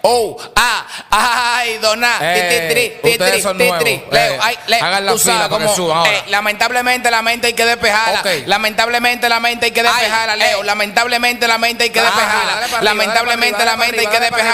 Ay, doná. Ustedes son nuevos. Leo, hagan la tú sabes fila para que cómo, suban ahora. lamentablemente la mente hay que despejarla. Ok. Lamentablemente la mente hay que despejarla, Leo. Lamentablemente la mente hay que despejarla. dale para arriba, Lamentablemente dale la para mente hay arriba, que dale para despejarla.